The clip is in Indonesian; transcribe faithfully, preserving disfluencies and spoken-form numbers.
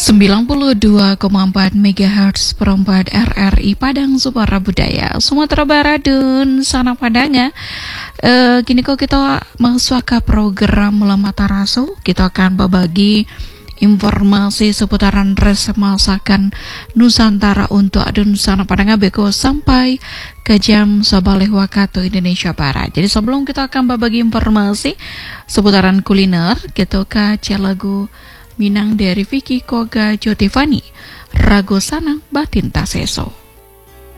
sembilan puluh dua koma empat megahertz perempat R R I Padang Suara Budaya Sumatera Barat dan Sana Padanga. E, kini kok kita masuk ke program Lemata Rasu. Kita akan berbagi informasi seputaran resep masakan Nusantara untuk adun Sana Padanga beko sampai ke jam sebelas waktu Indonesia Barat. Jadi sebelum kita akan berbagi informasi seputaran kuliner, kita ke lagu Minang dari Vicky Koga Jotivani, Rago Sanang Batin Taseso.